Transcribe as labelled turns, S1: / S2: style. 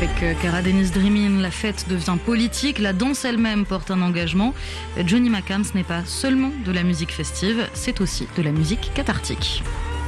S1: Avec Cara Dennis Dreamin', la fête devient politique, la danse elle-même porte un engagement. Johnny McCann, ce n'est pas seulement de la musique festive, c'est aussi de la musique cathartique.